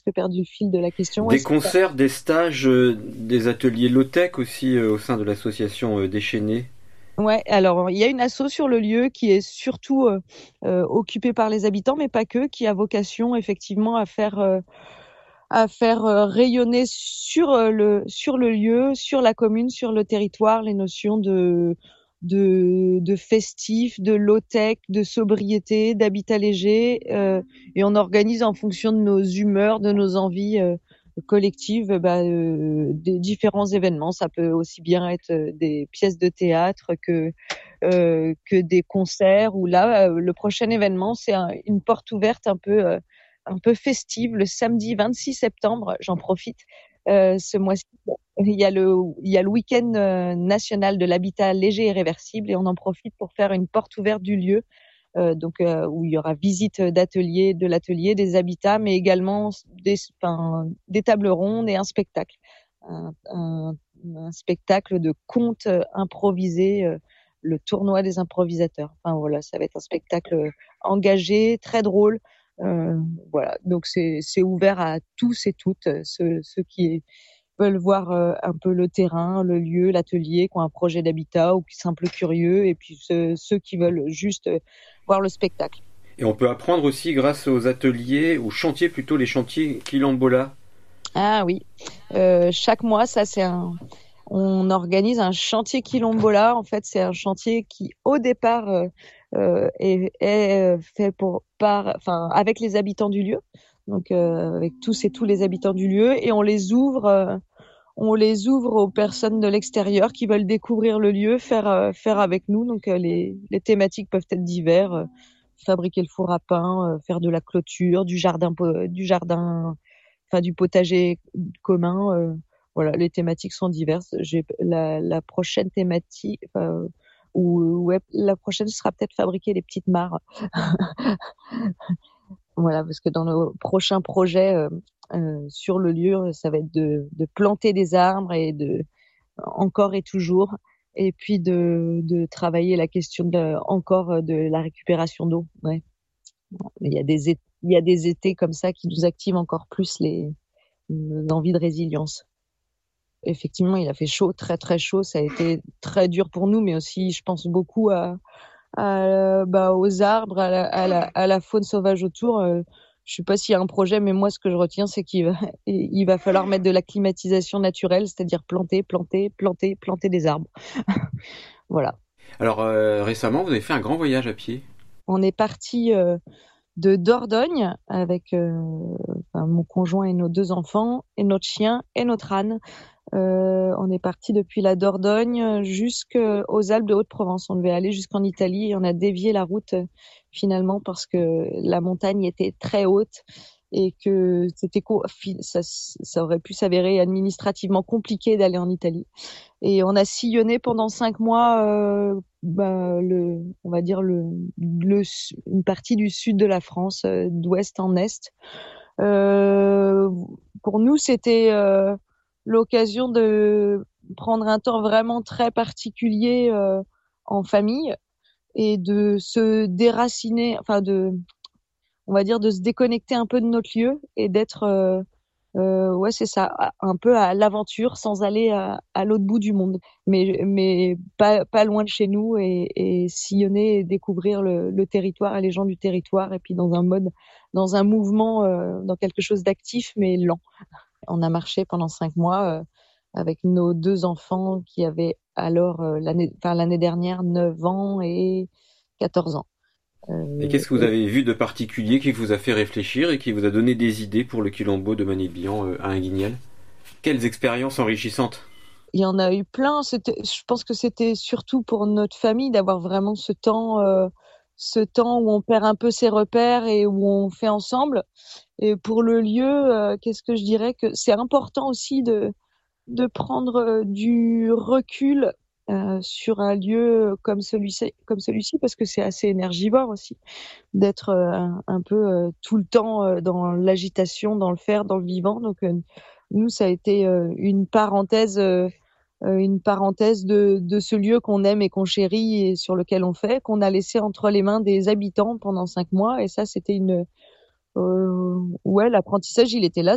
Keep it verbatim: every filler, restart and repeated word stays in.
peu perdu le fil de la question. Des Ouais, concerts, des stages, euh, des ateliers low-tech aussi euh, au sein de l'association euh, Déchaînée. Ouais, alors il y a une asso sur le lieu qui est surtout euh, euh, occupée par les habitants, mais pas que, qui a vocation effectivement à faire euh, à faire euh, rayonner sur euh, le sur le lieu, sur la commune, sur le territoire, les notions de de de festif, de low-tech, de sobriété, d'habitat léger, euh, et on organise en fonction de nos humeurs, de nos envies euh, collectives, bah, euh, des différents événements. Ça peut aussi bien être euh, des pièces de théâtre que euh, que des concerts. Ou là, euh, le prochain événement, c'est un, une porte ouverte un peu euh, un peu festive le samedi vingt-six septembre. J'en profite. Euh, ce mois-ci, il y a le il y a le week-end euh, national de l'habitat léger et réversible, et on en profite pour faire une porte ouverte du lieu. Euh, donc euh, où il y aura visite d'atelier, de l'atelier, des habitats, mais également des, enfin, des tables rondes et un spectacle, un, un, un spectacle de contes improvisés, euh, le tournoi des improvisateurs. Enfin voilà, ça va être un spectacle engagé, très drôle. Euh, voilà, donc c'est c'est ouvert à tous et toutes, ceux, ceux qui veulent voir euh, un peu le terrain, le lieu, l'atelier, qui ont un projet d'habitat ou qui sont simples curieux, et puis ceux, ceux qui veulent juste euh, voir le spectacle. Et on peut apprendre aussi grâce aux ateliers, aux chantiers plutôt, les chantiers Kilambola. Ah oui, euh, chaque mois, ça c'est un, on organise un chantier Quilombola. En fait, c'est un chantier qui, au départ, euh, euh, est, est fait pour par, enfin, avec les habitants du lieu, donc euh, avec tous et tous les habitants du lieu, et on les ouvre, euh, on les ouvre aux personnes de l'extérieur qui veulent découvrir le lieu, faire euh, faire avec nous. Donc euh, les les thématiques peuvent être diverses, euh, fabriquer le four à pain, euh, faire de la clôture, du jardin, du jardin, enfin du potager commun. Euh, voilà, les thématiques sont diverses. J'ai la, la prochaine thématique, enfin, ou ouais, la prochaine sera peut-être fabriquer les petites mares. Voilà, parce que dans nos prochains projets euh, euh, sur le lieu, ça va être de, de planter des arbres, et de encore et toujours, et puis de, de travailler la question de, encore de la récupération d'eau. Ouais. Il y a des é- il y a des étés comme ça qui nous activent encore plus les, les envies de résilience. Effectivement, il a fait chaud, très très chaud. Ça a été très dur pour nous, mais aussi, je pense beaucoup à, à bah, aux arbres, à la, à, la, à la faune sauvage autour. Euh, je sais pas s'il y a un projet, mais moi, ce que je retiens, c'est qu'il va, il va falloir mettre de la climatisation naturelle, c'est-à-dire planter, planter, planter, planter des arbres. Voilà. Alors euh, récemment, vous avez fait un grand voyage à pied. On est parti euh, de Dordogne avec euh, enfin, mon conjoint et nos deux enfants, et notre chien et notre âne. Euh, on est parti depuis la Dordogne jusqu'aux Alpes de Haute-Provence. On devait aller jusqu'en Italie, et on a dévié la route euh, finalement parce que la montagne était très haute, et que c'était co- ça, ça aurait pu s'avérer administrativement compliqué d'aller en Italie. Et on a sillonné pendant cinq mois, euh, bah, le, on va dire le, le, une partie du sud de la France, euh, d'ouest en est. Euh, pour nous, c'était euh, l'occasion de prendre un temps vraiment très particulier euh, en famille, et de se déraciner, enfin de, on va dire, de se déconnecter un peu de notre lieu, et d'être, euh, euh, ouais, c'est ça, un peu à l'aventure, sans aller à, à l'autre bout du monde, mais mais pas pas loin de chez nous, et, et sillonner et découvrir le, le territoire et les gens du territoire, et puis dans un mode, dans un mouvement, euh, dans quelque chose d'actif mais lent. On a marché pendant cinq mois euh, avec nos deux enfants qui avaient alors euh, l'année, enfin l'année dernière, neuf ans et quatorze ans. Et Euh, qu'est-ce que vous avez vu de particulier qui vous a fait réfléchir et qui vous a donné des idées pour le Quilombo de Maniglian euh, à Inguignal? Quelles expériences enrichissantes! Il y en a eu plein. C'était, je pense que c'était surtout pour notre famille d'avoir vraiment ce temps, euh, ce temps où on perd un peu ses repères et où on fait ensemble. Et pour le lieu, euh, qu'est-ce que je dirais, que c'est important aussi de de prendre euh, du recul euh, sur un lieu comme celui-ci, comme celui-ci, parce que c'est assez énergivore aussi d'être euh, un, un peu euh, tout le temps euh, dans l'agitation, dans le faire, dans le vivant. Donc euh, nous, ça a été euh, une parenthèse, euh, euh, une parenthèse de, de ce lieu qu'on aime et qu'on chérit, et sur lequel on fait, qu'on a laissé entre les mains des habitants pendant cinq mois. Et ça, c'était une, euh, ouais, l'apprentissage, il était là.